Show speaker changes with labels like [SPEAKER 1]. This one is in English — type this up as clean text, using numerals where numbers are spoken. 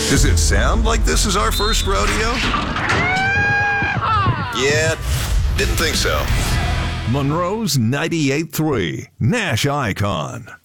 [SPEAKER 1] Does it sound like this is our first rodeo? Yeah, didn't think so.
[SPEAKER 2] Monroe's 98.3, Nash Icon.